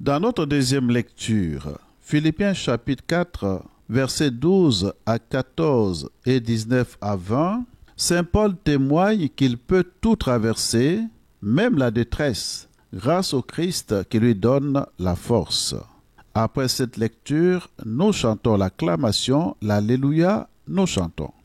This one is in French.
Dans notre deuxième lecture, Philippiens chapitre 4, versets 12 à 14 et 19 à 20, Saint Paul témoigne qu'il peut tout traverser, même la détresse, grâce au Christ qui lui donne la force. Après cette lecture, nous chantons l'acclamation, l'Alléluia, nous chantons.